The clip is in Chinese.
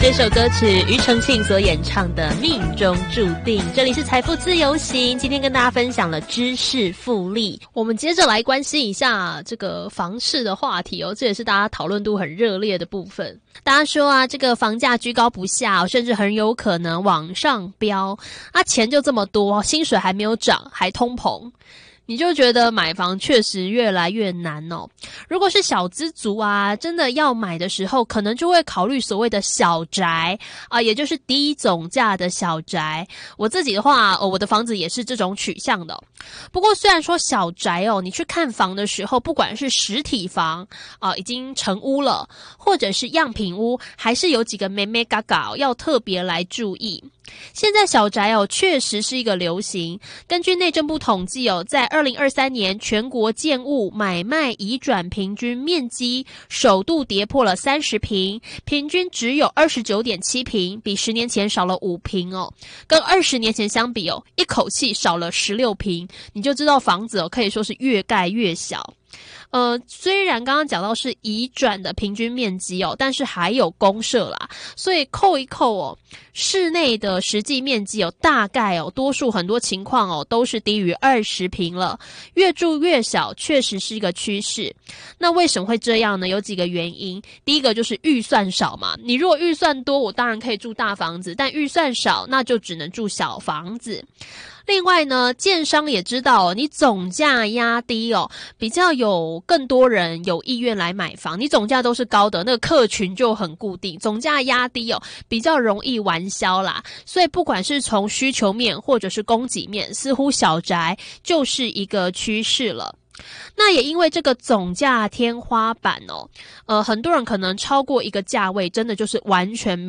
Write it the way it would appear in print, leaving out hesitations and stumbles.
这首歌曲庾澄庆所演唱的《命中注定》，这里是财富自由行，今天跟大家分享了知识复利。 我们接着来关心一下这个房市的话题哦，这也是大家讨论度很热烈的部分。 大家说啊，这个房价居高不下，甚至很有可能往上飙啊，钱就这么多，薪水还没有涨，还通膨。你就觉得买房确实越来越难哦。如果是小资族啊，真的要买的时候，可能就会考虑所谓的小宅啊，也就是低总价的小宅。我自己的话，我的房子也是这种取向的。不过虽然说小宅哦，你去看房的时候，不管是实体房已经成屋了，或者是样品屋，还是有几个眉眉角角要特别来注意。现在小宅确实是一个流行。根据内政部统计在2023年全国建物买卖移转平均面积首度跌破了30坪，平均只有 29.7 坪，比10年前少了5坪跟20年前相比一口气少了16坪，你就知道房子可以说是越盖越小。虽然刚刚讲到是移转的平均面积但是还有公设啦，所以扣一扣室内的实际面积大概多数很多情况都是低于20坪了，越住越小确实是一个趋势。那为什么会这样呢？有几个原因。第一个就是预算少嘛，你如果预算多，我当然可以住大房子，但预算少，那就只能住小房子。另外呢，建商也知道你总价压低比较有更多人有意愿来买房，你总价都是高的，那个客群就很固定，总价压低比较容易完销啦。所以不管是从需求面或者是供给面，似乎小宅就是一个趋势了。那也因为这个总价天花板很多人可能超过一个价位，真的就是完全